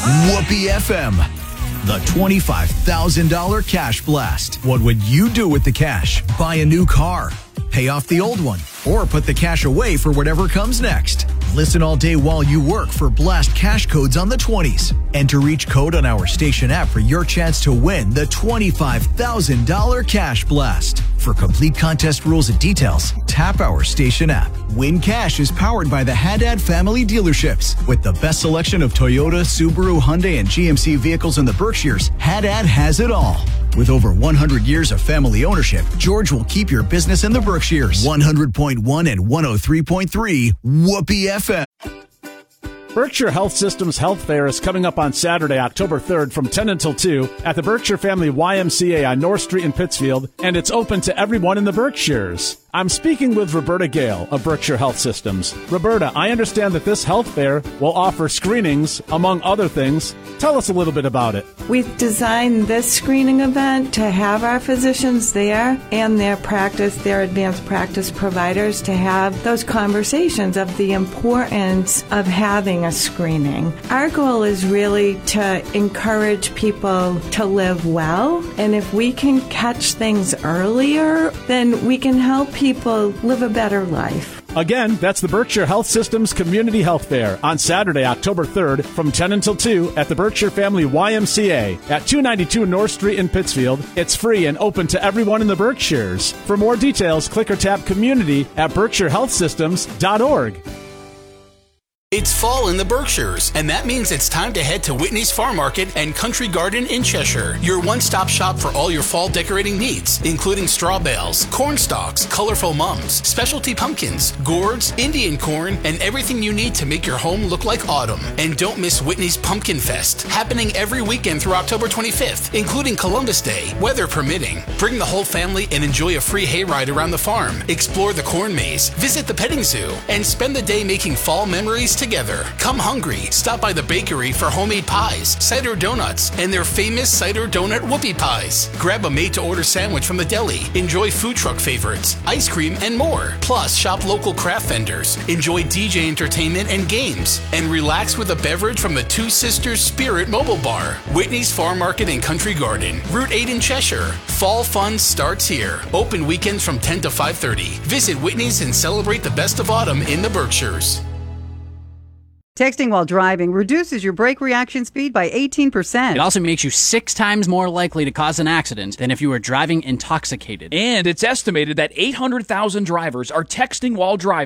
Whoopee FM, the $25,000 cash blast. What would you do with the cash? Buy a new car, pay off the old one, or put the cash away for whatever comes next. Listen all day while you work for blast cash codes on the 20s. Enter each code on our station app for your chance to win the $25,000 cash blast. For complete contest rules and details, tap our station app. Win Cash is powered by the Haddad family dealerships. With the best selection of Toyota, Subaru, Hyundai, and GMC vehicles in the Berkshires, Haddad has it all. With over 100 years of family ownership, George will keep your business in the Berkshires. 100.1 and 103.3 Whoopee FM. Berkshire Health Systems Health Fair is coming up on Saturday, October 3rd from 10 until 2 at the Berkshire Family YMCA on North Street in Pittsfield, and it's open to everyone in the Berkshires. I'm speaking with Roberta Gale of Berkshire Health Systems. Roberta, I understand that this health fair will offer screenings, among other things. Tell us a little bit about it. We've designed this screening event to have our physicians there and their advanced practice providers to have those conversations of the importance of having a screening. Our goal is really to encourage people to live well, and if we can catch things earlier, then we can help people live a better life. Again, that's the Berkshire Health Systems Community Health Fair on Saturday, October 3rd from 10 until 2 at the Berkshire Family YMCA at 292 North Street in Pittsfield. It's free and open to everyone in the Berkshires. For more details, click or tap community at berkshirehealthsystems.org. It's fall in the Berkshires, and that means it's time to head to Whitney's Farm Market and Country Garden in Cheshire, your one-stop shop for all your fall decorating needs, including straw bales, corn stalks, colorful mums, specialty pumpkins, gourds, Indian corn, and everything you need to make your home look like autumn. And don't miss Whitney's Pumpkin Fest, happening every weekend through October 25th, including Columbus Day, weather permitting. Bring the whole family and enjoy a free hayride around the farm, explore the corn maze, visit the petting zoo, and spend the day making fall memories together. Come hungry. Stop by the bakery for homemade pies, cider donuts, and their famous cider donut whoopie pies. Grab a made-to-order sandwich from the deli. Enjoy food truck favorites, ice cream, and more. Plus, shop local craft vendors. Enjoy DJ entertainment and games. And relax with a beverage from the Two Sisters Spirit Mobile Bar. Whitney's Farm Market and Country Garden, Route 8 in Cheshire. Fall fun starts here. Open weekends from 10 to 5:30. Visit Whitney's and celebrate the best of autumn in the Berkshires. Texting while driving reduces your brake reaction speed by 18%. It also makes you 6 times more likely to cause an accident than if you were driving intoxicated. And it's estimated that 800,000 drivers are texting while driving.